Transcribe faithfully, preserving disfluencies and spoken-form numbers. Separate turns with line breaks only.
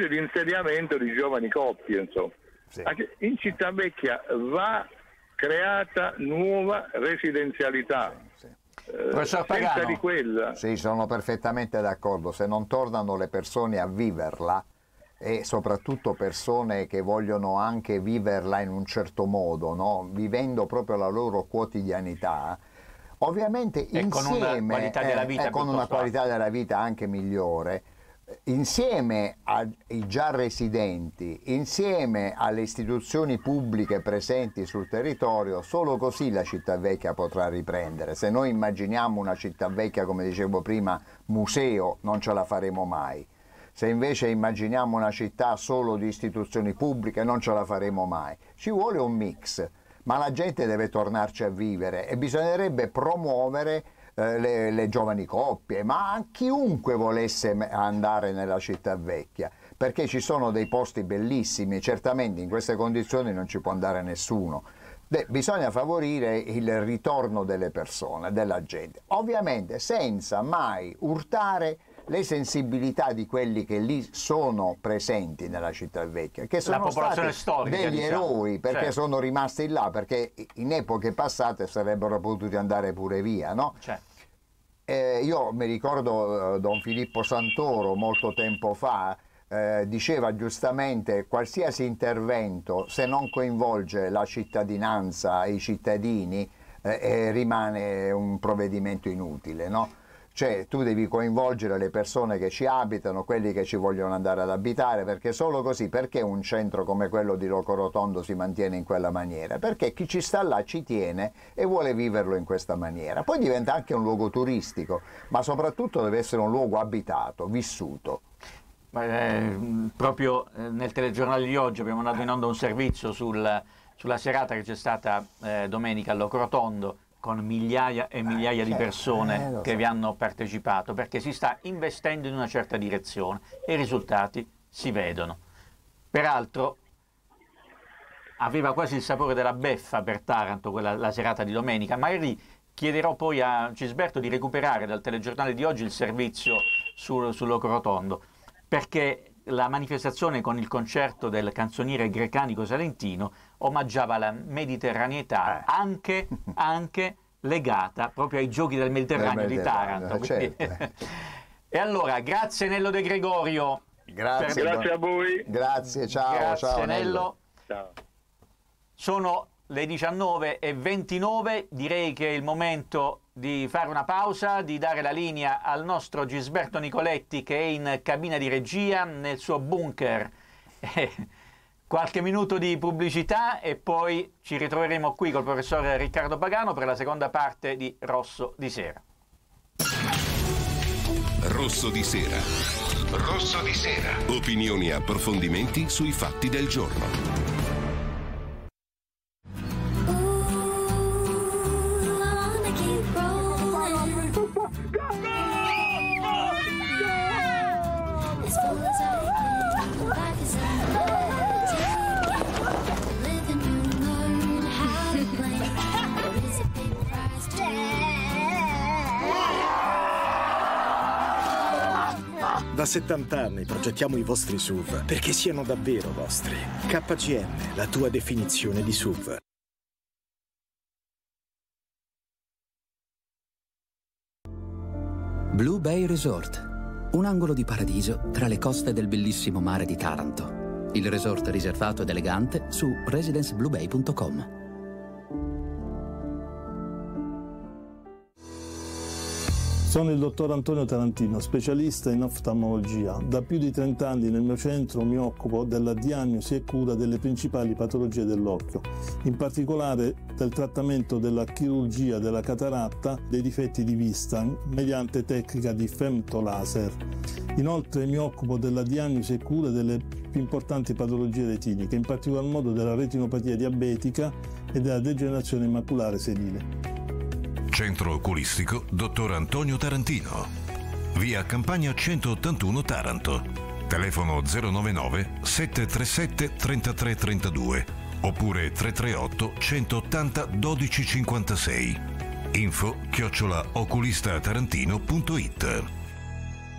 di insediamento di giovani coppie, insomma.
Sì.
In Città Vecchia va creata nuova residenzialità.
Sì, sì.
Professor Pagano.
Senza di quella.
Sì, sono perfettamente d'accordo. Se non tornano le persone a viverla, e soprattutto persone che vogliono anche viverla in un certo modo, no? Vivendo proprio la loro quotidianità, ovviamente
e
insieme
con una qualità della vita,
eh, eh, con una qualità della vita anche migliore, insieme ai già residenti, insieme alle istituzioni pubbliche presenti sul territorio, solo così la città vecchia potrà riprendere. Se noi immaginiamo una città vecchia, come dicevo prima, museo, non ce la faremo mai. Se invece immaginiamo una città solo di istituzioni pubbliche, non ce la faremo mai. Ci vuole un mix, ma la gente deve tornarci a vivere e bisognerebbe promuovere Le, le giovani coppie, ma chiunque volesse andare nella città vecchia, perché ci sono dei posti bellissimi. Certamente in queste condizioni non ci può andare nessuno. De, bisogna favorire il ritorno delle persone, della gente, ovviamente senza mai urtare le sensibilità di quelli che lì sono presenti nella città vecchia, che sono stati
storica,
degli
diciamo.
eroi, perché
Certo.
sono rimasti là, perché in epoche passate sarebbero potuti andare pure via, no?
Certo.
Eh, io mi ricordo eh, Don Filippo Santoro molto tempo fa eh, diceva giustamente: qualsiasi intervento, se non coinvolge la cittadinanza, i cittadini, eh, eh, rimane un provvedimento inutile, no? Cioè tu devi coinvolgere le persone che ci abitano, quelli che ci vogliono andare ad abitare, perché solo così. Perché un centro come quello di Locorotondo si mantiene in quella maniera? Perché chi ci sta là ci tiene e vuole viverlo in questa maniera. Poi diventa anche un luogo turistico, ma soprattutto deve essere un luogo abitato, vissuto.
Eh, proprio nel telegiornale di oggi abbiamo mandato in onda un servizio sul, sulla serata che c'è stata eh, domenica a Locorotondo, con migliaia e migliaia
eh,
di
certo,
persone
eh,
che
so.
vi hanno partecipato, perché si sta investendo in una certa direzione e i risultati si vedono. Peraltro aveva quasi il sapore della beffa per Taranto quella, la serata di domenica. Magari chiederò poi a Gisberto di recuperare dal telegiornale di oggi il servizio sul, sul Locorotondo, perché la manifestazione con il concerto del canzoniere grecanico salentino omaggiava la mediterraneità,
eh.
anche, anche legata proprio ai giochi del Mediterraneo,
Del
di Taranto.
Mediterraneo,
Quindi...
certo.
E allora, grazie Nello De Gregorio.
Grazie,
per...
Grazie a voi.
Grazie, ciao,
grazie,
ciao
Nello.
Nello.
Ciao.
Sono le diciannove e ventinove, direi che è il momento di fare una pausa, di dare la linea al nostro Gisberto Nicoletti, che è in cabina di regia nel suo bunker. Qualche minuto di pubblicità e poi ci ritroveremo qui col professor Riccardo Pagano per la seconda parte di Rosso di Sera.
Rosso di Sera. Rosso di Sera. Opinioni e approfondimenti sui fatti del giorno.
Da settanta anni progettiamo i vostri S U V perché siano davvero vostri. K G M, la tua definizione di S U V.
Blue Bay Resort, un angolo di paradiso tra le coste del bellissimo mare di Taranto. Il resort riservato ed elegante su residence blue bay punto com.
Sono il dottor Antonio Tarantino, specialista in oftalmologia. Da più di trenta anni nel mio centro mi occupo della diagnosi e cura delle principali patologie dell'occhio, in particolare del trattamento della chirurgia della cataratta, dei difetti di vista, mediante tecnica di femtolaser. Inoltre mi occupo della diagnosi e cura delle più importanti patologie retiniche, in particolar modo della retinopatia diabetica e della degenerazione maculare senile.
Centro oculistico dottor Antonio Tarantino. Via Campagna centottantuno Taranto. Telefono zero novantanove sette tre sette tre tre tre due oppure tre tre otto centottanta dodici cinquantasei. Info chiocciola oculistatarantino punto it.